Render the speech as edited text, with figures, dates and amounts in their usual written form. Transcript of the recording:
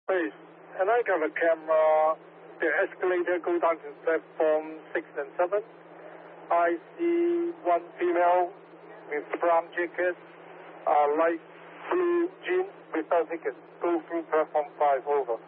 Please, and I got a camera, the escalator go down to platform 6 and 7. I see one female with brown jacket, light blue jeans without ticket. Go through platform 5, over.